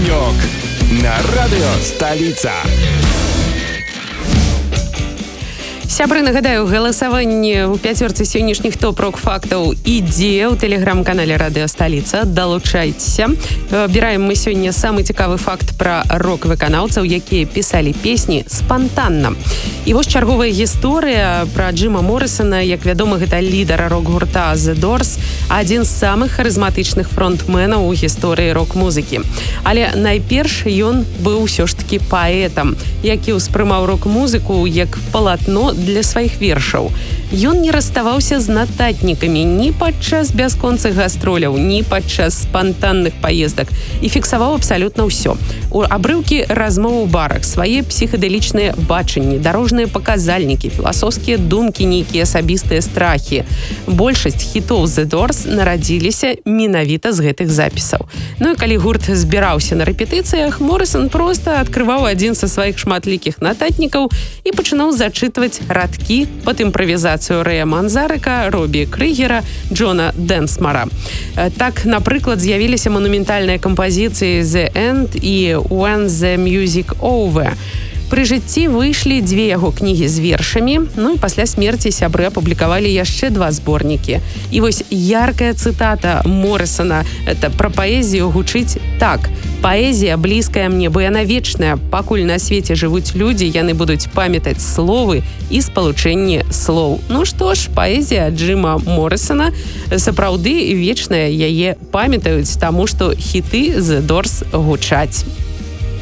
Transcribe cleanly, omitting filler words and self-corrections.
Денек на радио «Столица». Сябры, нагадаю, галасаванне ў пяцёрцы сённяшніх топ-рок-фактаў ідзе ў тэлеграм-канале «Радыё Сталіца». Далучайцеся. Выбіраем мы сёння самы цікавы факт пра рок-выканаўцаў, якія пісалі песні спантанна. І вось чарговая гісторыя пра Джима Моррисона. Як вядома, гэта лідар рок-гурта The Doors, адзін з самых харызматычных фронтменаў у гісторыі рок-музыкі. Але найперш ён быў усё ж такі паэтам, які ўспрымаў рок-музыку як палатно для сваіх вершаў. Ён не расставаўся з нататнікамі ні падчас бясконцых гастроляў, ні падчас спантанных паездак і фіксаваў абсалютна ўсё. У абрыўкі размоў у барах, свае псіхадэлічныя бачанні, дарожныя паказальнікі, філасофскія думкі, нейкія асабістыя страхі. Большасць хітоў The Doors нарадзіліся менавіта з гэтых запісаў. Ну і калі гурт збіраўся на рэпетыцыях, Моррисон проста адкрываў адзін са сваіх шматлікіх нататнікаў і пачынаў зачытваць радкі пад імправізацыю Рэя Манзарыка, Робі Крыгера, Джона Дэнсмара. Так, напрыклад, з'явіліся манументальныя кампазіцыі The End і When the Music Over. Пры жыцці выйшлі дзве яго кнігі з вершамі, ну і пасля смерці сябры апублікавалі яшчэ два зборнікі. І вось яркая цытата Моррисона пра паэзію гучыць так: «Паэзія блізкая мне, бо яна вечная. Пакуль на свеце жывуць людзі, яны будуць памятаць словы і спалучэнні слоў». Ну што ж, паэзія Джима Моррисона сапраўды вечная, яе памятаюць, таму што хіты The Doors гучаць.